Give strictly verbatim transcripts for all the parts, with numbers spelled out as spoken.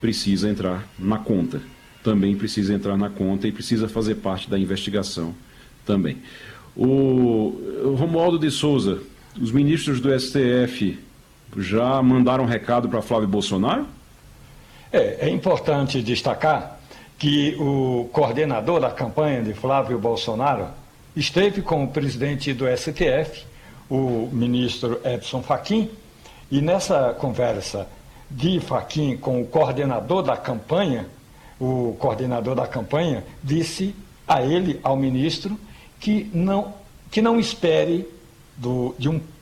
precisa entrar na conta. Também precisa entrar na conta e precisa fazer parte da investigação também. O Romualdo de Souza, os ministros do S T F já mandaram recado para Flávio Bolsonaro? É, é importante destacar que o coordenador da campanha de Flávio Bolsonaro esteve com o presidente do S T F, o ministro Edson Fachin, e nessa conversa de Fachin com o coordenador da campanha, o coordenador da campanha disse a ele, ao ministro, que não, que não espere do, de um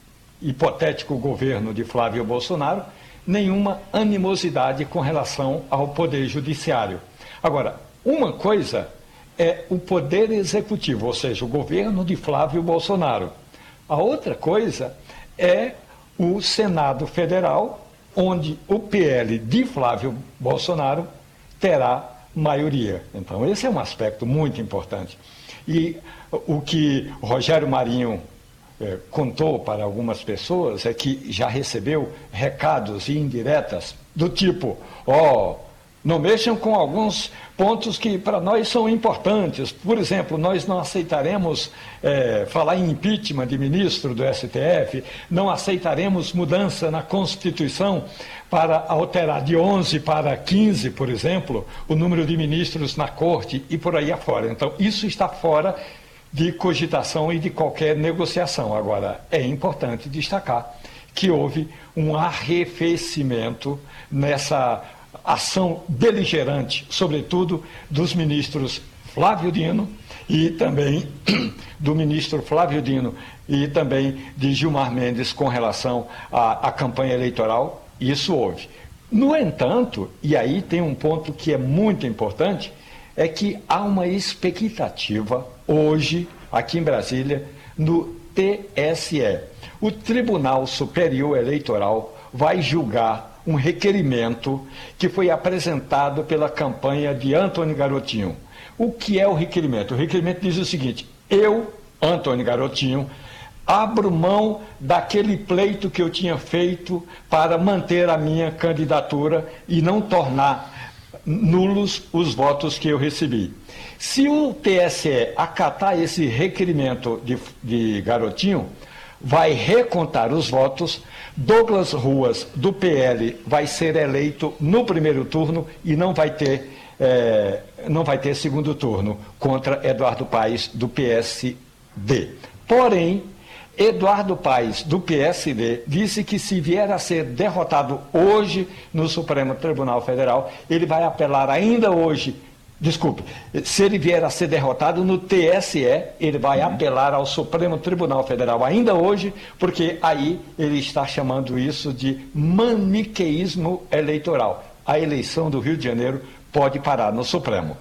hipotético governo de Flávio Bolsonaro nenhuma animosidade com relação ao Poder Judiciário. Agora, uma coisa é o Poder Executivo, ou seja, o governo de Flávio Bolsonaro. A outra coisa é o Senado Federal, onde o P L de Flávio Bolsonaro terá maioria. Então, esse é um aspecto muito importante. E o que Rogério Marinho eh, contou para algumas pessoas é que já recebeu recados e indiretas do tipo, ó, oh, não mexam com alguns pontos que para nós são importantes. Por exemplo, nós não aceitaremos é, falar em impeachment de ministro do S T F, não aceitaremos mudança na Constituição para alterar de onze para quinze, por exemplo, o número de ministros na Corte e por aí afora. Então, isso está fora de cogitação e de qualquer negociação. Agora, é importante destacar que houve um arrefecimento nessa ação beligerante, sobretudo dos ministros Flávio Dino e também do ministro Flávio Dino e também de Gilmar Mendes com relação à, à campanha eleitoral. Isso houve. No entanto, e aí tem um ponto que é muito importante, é que há uma expectativa hoje, aqui em Brasília, no T S E. O Tribunal Superior Eleitoral vai julgar um requerimento que foi apresentado pela campanha de Antônio Garotinho. O que é o requerimento? O requerimento diz o seguinte: eu, Antônio Garotinho, abro mão daquele pleito que eu tinha feito para manter a minha candidatura e não tornar nulos os votos que eu recebi. Se o T S E acatar esse requerimento de, de Garotinho, vai recontar os votos, Douglas Ruas, do P L, vai ser eleito no primeiro turno e não vai ter, é, não vai ter segundo turno contra Eduardo Paes, do P S D. Porém, Eduardo Paes, do P S D, disse que se vier a ser derrotado hoje no Supremo Tribunal Federal, ele vai apelar ainda hoje. Desculpe, se ele vier a ser derrotado no T S E, ele vai uhum. apelar ao Supremo Tribunal Federal ainda hoje, porque aí ele está chamando isso de maniqueísmo eleitoral. A eleição do Rio de Janeiro pode parar no Supremo.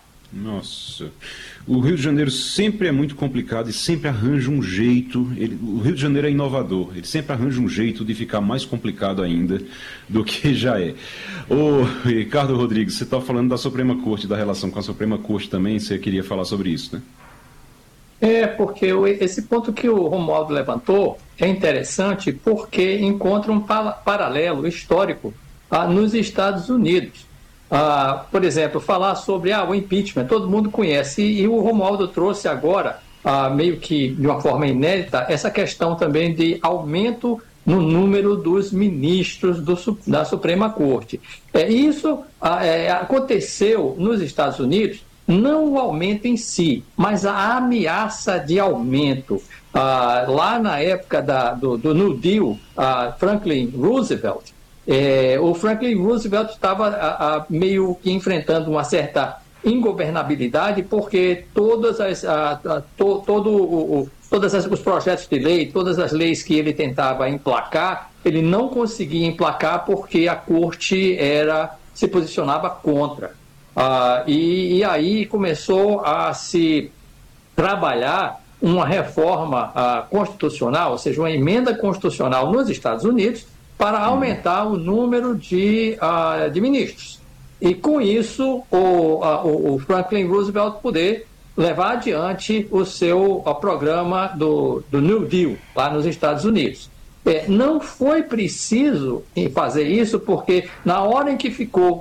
Nossa, o Rio de Janeiro sempre é muito complicado e sempre arranja um jeito, ele, o Rio de Janeiro é inovador, ele sempre arranja um jeito de ficar mais complicado ainda do que já é. Ô, Ricardo Rodrigues, você está falando da Suprema Corte, da relação com a Suprema Corte também, você queria falar sobre isso, né? É, porque esse ponto que o Romualdo levantou é interessante porque encontra um paralelo histórico ah, nos Estados Unidos. Ah, por exemplo, falar sobre ah, o impeachment, todo mundo conhece, e, e o Romualdo trouxe agora, ah, meio que de uma forma inédita, essa questão também de aumento no número dos ministros do, da Suprema Corte. É, isso ah, é, aconteceu nos Estados Unidos, não o aumento em si, mas a ameaça de aumento. Ah, lá na época da, do, do New Deal, ah, Franklin Roosevelt, É, o Franklin Roosevelt estava a, a, meio que enfrentando uma certa ingovernabilidade, porque todas as, a, a, to, todo o, o, todas as, os projetos de lei, todas as leis que ele tentava emplacar, ele não conseguia emplacar porque a corte era, se posicionava contra. Ah, e, e aí começou a se trabalhar uma reforma ah, constitucional, ou seja, uma emenda constitucional nos Estados Unidos, para aumentar o número de, uh, de ministros. E, com isso, o, uh, o Franklin Roosevelt poder levar adiante o seu uh, programa do, do New Deal, lá nos Estados Unidos. É, não foi preciso fazer isso, porque na hora em que ficou